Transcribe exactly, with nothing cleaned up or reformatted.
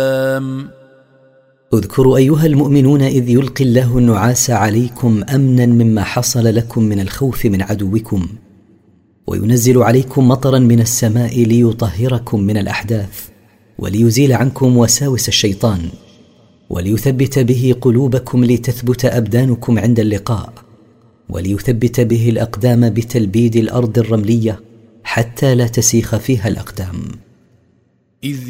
اذكروا أيها المؤمنون إذ يلقي الله النعاس عليكم أمنا مما حصل لكم من الخوف من عدوكم، وينزل عليكم مطرا من السماء ليطهركم من الأحداث، وليزيل عنكم وساوس الشيطان، وليثبت به قلوبكم لتثبت أبدانكم عند اللقاء، وليثبت به الأقدام بتلبيد الأرض الرملية حتى لا تسيخ فيها الأقدام. إذ